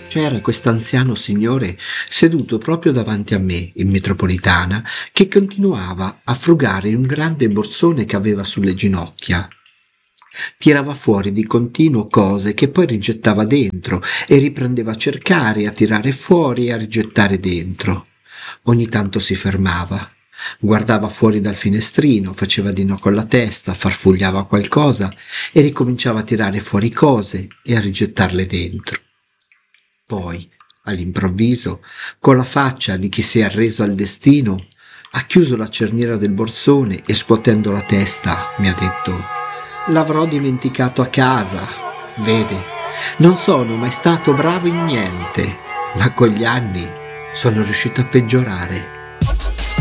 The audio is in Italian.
C'era quest'anziano signore seduto proprio davanti a me, in metropolitana, che continuava a frugare un grande borsone che aveva sulle ginocchia. Tirava fuori di continuo cose che poi rigettava dentro e riprendeva a cercare, a tirare fuori e a rigettare dentro. Ogni tanto si fermava, guardava fuori dal finestrino, faceva di no con la testa, farfugliava qualcosa e ricominciava a tirare fuori cose e a rigettarle dentro. Poi, all'improvviso, con la faccia di chi si è arreso al destino, ha chiuso la cerniera del borsone e scuotendo la testa mi ha detto: L'avrò dimenticato a casa. Vede, non sono mai stato bravo in niente, ma con gli anni sono riuscito a peggiorare.